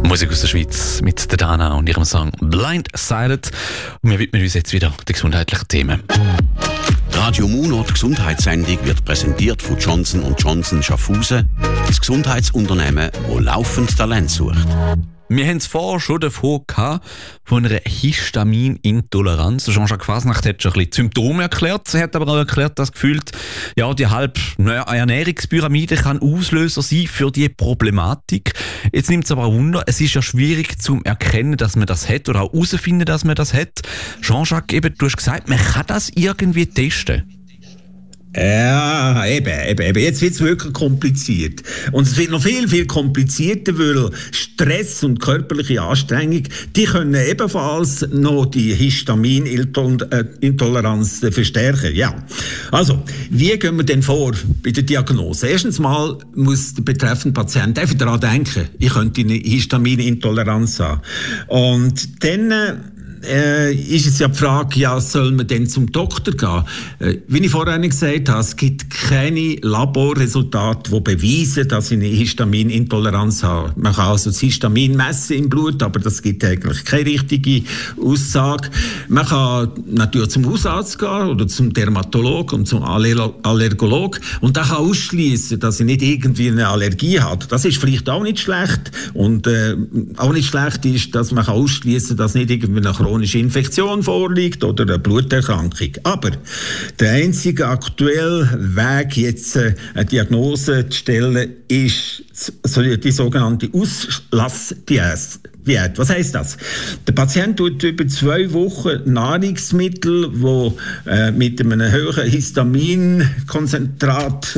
Musik aus der Schweiz mit der Dana und ihrem Song Blindsided. Und wir widmen uns jetzt wieder den gesundheitlichen Themen. Radio Muno, die Gesundheitssendung, wird präsentiert von Johnson & Johnson Schaffhausen, das Gesundheitsunternehmen, das laufend Talent sucht. Wir haben es vorher schon davon gehabt, von einer Histaminintoleranz. Jean-Jacques Fasnacht hat schon ein bisschen die Symptome erklärt. Er hat aber auch erklärt, dass gefühlt die halbe Ernährungspyramide kann Auslöser sein für diese Problematik. Jetzt nimmt es aber ein Wunder, es ist ja schwierig zu erkennen, dass man das hat oder auch herausfinden, dass man das hat. Jean-Jacques, eben, du hast gesagt, man kann das irgendwie testen. Ja, eben. Jetzt wird es wirklich kompliziert. Und es wird noch viel, viel komplizierter, weil Stress und körperliche Anstrengung, die können ebenfalls noch die Histaminintoleranz verstärken. Ja. Also, wie gehen wir denn vor bei der Diagnose? Erstens mal muss der betreffende Patient einfach daran denken, ich könnte eine Histaminintoleranz haben. Und dann ist es ja die Frage, soll man denn zum Doktor gehen? Wie ich vorhin gesagt habe, es gibt keine Laborresultate, die beweisen, dass ich eine Histaminintoleranz habe. Man kann also das Histamin messen im Blut, aber das gibt eigentlich keine richtige Aussage. Man kann natürlich zum Hausarzt gehen oder zum Dermatologen und zum Allergologen und der kann ausschließen, dass ich nicht irgendwie eine Allergie habe. Das ist vielleicht auch nicht schlecht. Und auch nicht schlecht ist, dass man ausschließen kann, dass nicht irgendwie eine chronische Infektion vorliegt oder eine Bluterkrankung. Aber der einzige aktuelle Weg, jetzt eine Diagnose zu stellen, ist die sogenannte Auslassdiät. Was heisst das? Der Patient tut über 2 Wochen Nahrungsmittel, die mit einem hohen Histaminkonzentrat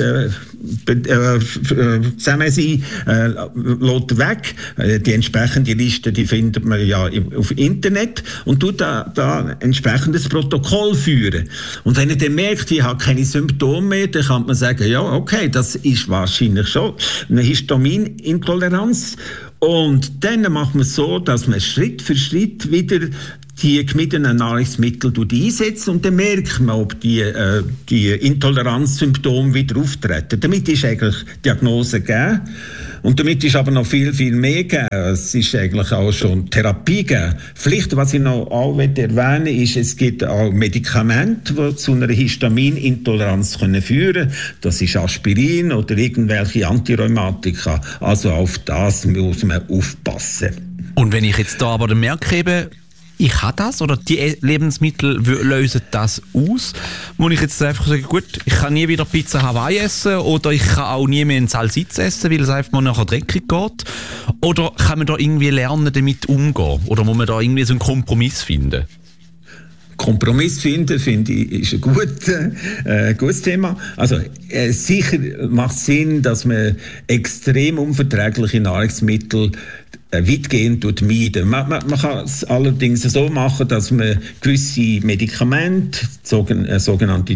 zusammen sind, lässt weg. Die entsprechende Liste, die findet man ja auf Internet und tut da entsprechendes Protokoll führen. Und wenn er dann merkt, ich habe keine Symptome mehr, dann kann man sagen, ja, okay, das ist wahrscheinlich schon eine Histaminintoleranz. Und dann macht man es so, dass man Schritt für Schritt wieder die gemiedenen Nahrungsmittel einsetzt und dann merkt man, ob die Intoleranzsymptome wieder auftreten. Damit ist eigentlich die Diagnose gegeben. Und damit ist aber noch viel, viel mehr gegeben. Es ist eigentlich auch schon Therapie gegeben. Vielleicht, was ich noch auch erwähnen will, ist, es gibt auch Medikamente, die zu einer Histaminintoleranz führen können. Das ist Aspirin oder irgendwelche Antirheumatika. Also auf das muss man aufpassen. Und wenn ich jetzt da aber merke, eben, ich habe das oder die Lebensmittel lösen das aus, muss ich jetzt einfach sagen, gut, ich kann nie wieder Pizza Hawaii essen oder ich kann auch nie mehr einen Salsitz essen, weil es einfach mal nachher dreckig geht? Oder kann man da irgendwie lernen, damit umzugehen? Oder muss man da irgendwie so einen Kompromiss finden? Kompromiss finden, finde ich, ist ein gutes Thema. Also, sicher macht es Sinn, dass man extrem unverträgliche Nahrungsmittel weitgehend meiden. Man kann es allerdings so machen, dass man gewisse Medikamente, sogenannte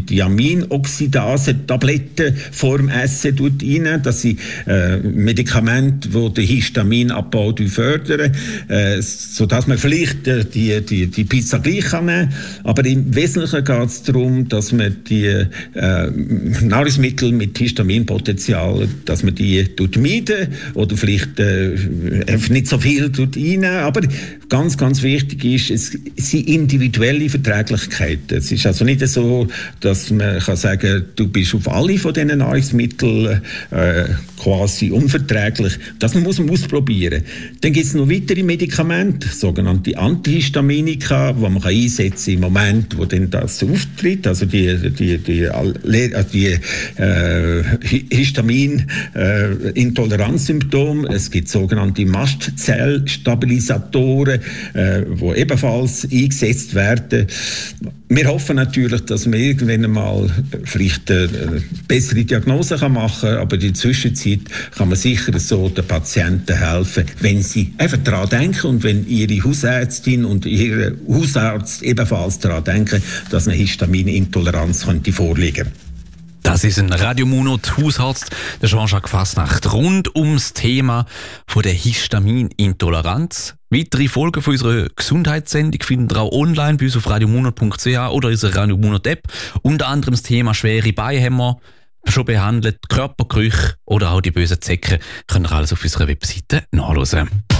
Diaminoxidase-Tabletten vor dem Essen rein. Das sind Medikamente, die den Histaminabbau fördern, sodass man vielleicht die Pizza gleich kann nehmen kann. Aber im Wesentlichen geht es darum, dass man die Nahrungsmittel mit Histaminpotenzial, dass man die meiden oder vielleicht nicht so viel rein, aber ganz, ganz wichtig ist, es sind individuelle Verträglichkeiten. Es ist also nicht so, dass man kann sagen, du bist auf alle von diesen Nahrungsmitteln quasi unverträglich. Das muss man ausprobieren. Dann gibt es noch weitere Medikamente, sogenannte Antihistaminika, die man kann einsetzen im Moment, wo dann das auftritt, also die Histaminintoleranzsymptome. Es gibt sogenannte Mastzellstabilisatoren, die ebenfalls eingesetzt werden. Wir hoffen natürlich, dass man irgendwann einmal vielleicht eine bessere Diagnose machen kann, aber in der Zwischenzeit kann man sicher so den Patienten helfen, wenn sie einfach daran denken und wenn ihre Hausärztin und ihr Hausarzt ebenfalls daran denken, dass eine Histaminintoleranz könnte vorliegen. Das ist ein Radio Muno Hausarzt, der Jean-Jacques Fasnacht, rund ums Thema von der Histaminintoleranz. Weitere Folgen von unserer Gesundheitssendung finden ihr auch online bei uns auf radiomuno.ch oder unserer Radio Muno App. Unter anderem das Thema schwere Beine haben wir schon behandelt, Körpergerüche oder auch die bösen Zecken. Könnt ihr alles auf unserer Webseite nachhören.